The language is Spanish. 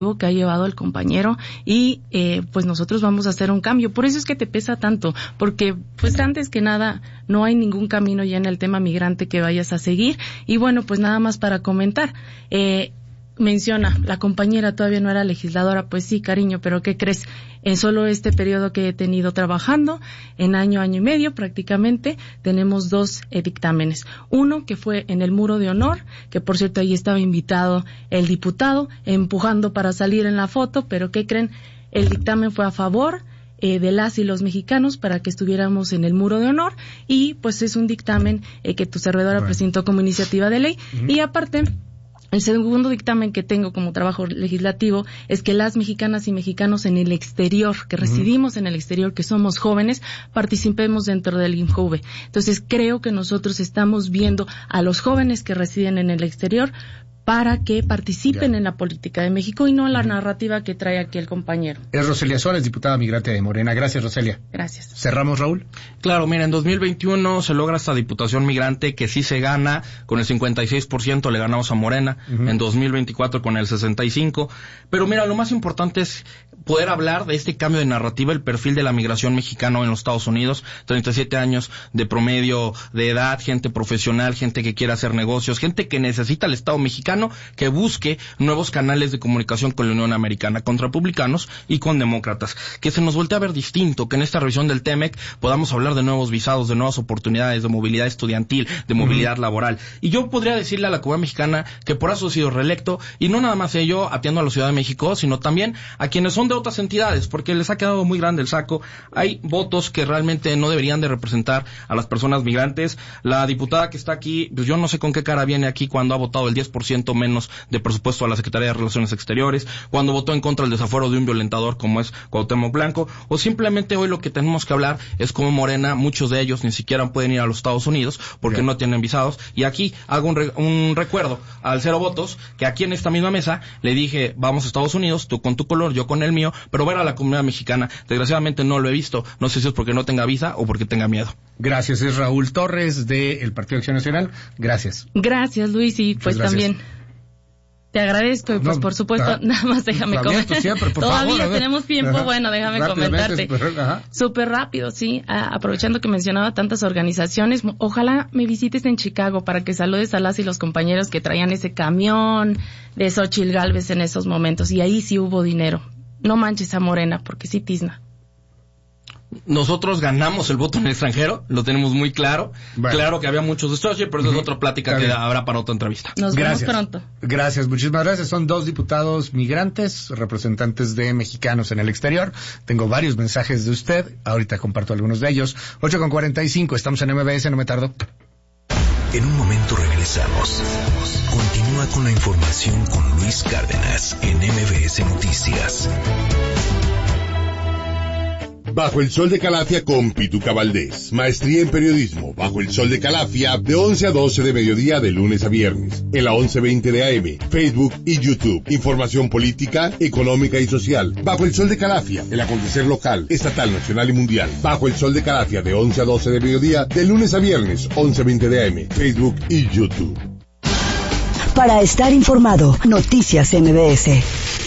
que ha llevado el compañero y pues nosotros vamos a hacer un cambio. Por eso es que te pesa tanto, porque pues antes que nada no hay ningún camino ya en el tema migrante que vayas a seguir. Y bueno, pues nada más para comentar, menciona, la compañera todavía no era legisladora. Pues sí, cariño, pero ¿qué crees? En solo este periodo que he tenido trabajando, en año y medio prácticamente, tenemos 2 dictámenes. Uno que fue en el muro de honor, que por cierto ahí estaba invitado el diputado, empujando para salir en la foto, pero ¿qué creen? El dictamen fue a favor de las y los mexicanos para que estuviéramos en el muro de honor, y pues es un dictamen que tu servidora presentó como iniciativa de ley. Y aparte, el segundo dictamen que tengo como trabajo legislativo es que las mexicanas y mexicanos en el exterior, que residimos en el exterior, que somos jóvenes, participemos dentro del INJUVE. Entonces creo que nosotros estamos viendo a los jóvenes que residen en el exterior para que participen en la política de México y no la narrativa que trae aquí el compañero. Es Roselia Suárez, diputada migrante de Morena. Gracias, Roselia. Gracias. ¿Cerramos, Raúl? Claro, mira, en 2021 se logra esta diputación migrante que sí se gana, con el 56% le ganamos a Morena, en 2024 con el 65%, pero mira, lo más importante es poder hablar de este cambio de narrativa, el perfil de la migración mexicana en los Estados Unidos, 37 años de promedio de edad, gente profesional, gente que quiere hacer negocios, gente que necesita el Estado mexicano, que busque nuevos canales de comunicación con la Unión Americana, con republicanos y con demócratas, que se nos voltee a ver distinto, que en esta revisión del TEMEC podamos hablar de nuevos visados, de nuevas oportunidades, de movilidad estudiantil, de movilidad laboral. Y yo podría decirle a la comunidad mexicana que por eso he sido reelecto, y no nada más ello atiendo a la Ciudad de México, sino también a quienes son de otras entidades, porque les ha quedado muy grande el saco. Hay votos que realmente no deberían de representar a las personas migrantes. La diputada que está aquí, pues yo no sé con qué cara viene aquí cuando ha votado el 10% menos de presupuesto a la Secretaría de Relaciones Exteriores, cuando votó en contra del desafuero de un violentador como es Cuauhtémoc Blanco, o simplemente hoy lo que tenemos que hablar es cómo Morena, muchos de ellos ni siquiera pueden ir a los Estados Unidos porque no tienen visados. Y aquí hago un recuerdo al Cero Votos, que aquí en esta misma mesa le dije, vamos a Estados Unidos, tú con tu color, yo con el mío, pero ver a la comunidad mexicana, desgraciadamente no lo he visto, no sé si es porque no tenga visa o porque tenga miedo. Gracias, es Raúl Torres del Partido Acción Nacional. Gracias. Gracias, Luis, y pues también te agradezco, y pues por supuesto, nada más déjame comentar. Todavía tenemos tiempo, bueno, déjame comentarte. Súper rápido, sí, aprovechando que mencionaba tantas organizaciones, ojalá me visites en Chicago para que saludes a las y los compañeros que traían ese camión de Xóchitl Gálvez en esos momentos, y ahí sí hubo dinero. No manches a Morena, porque sí tizna. Nosotros ganamos el voto en el extranjero, lo tenemos muy claro. Bueno. Claro que había muchos destrozos, pero eso es otra plática que habrá para otra entrevista. Nos vemos pronto. Gracias, muchísimas gracias. Son 2 diputados migrantes, representantes de mexicanos en el exterior. Tengo varios mensajes de usted, ahorita comparto algunos de ellos. 8:45, estamos en MBS, no me tardo. En un momento regresamos. Continúa con la información con Luis Cárdenas en MBS Noticias. Bajo el Sol de Calafia con Pituca Valdés. Maestría en Periodismo. Bajo el Sol de Calafia, de 11 a 12 de mediodía de lunes a viernes. En la 1120 de AM, Facebook y YouTube. Información política, económica y social. Bajo el Sol de Calafia, el acontecer local, estatal, nacional y mundial. Bajo el Sol de Calafia, de 11 a 12 de mediodía de lunes a viernes. 1120 de AM, Facebook y YouTube. Para estar informado, Noticias MBS.